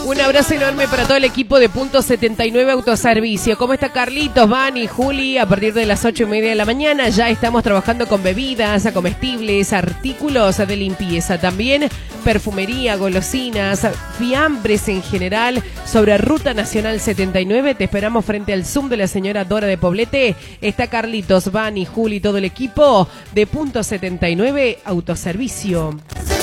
Un abrazo enorme para todo el equipo de Punto 79 Autoservicio. ¿Cómo está Carlitos, Vani, Juli? A partir de las 8:30 de la mañana ya estamos trabajando con bebidas, comestibles, artículos de limpieza. También perfumería, golosinas, fiambres en general. Sobre Ruta Nacional 79 te esperamos frente al Zoom de la señora Dora de Poblete. Está Carlitos, Vani, Juli, todo el equipo de Punto 79 Autoservicio.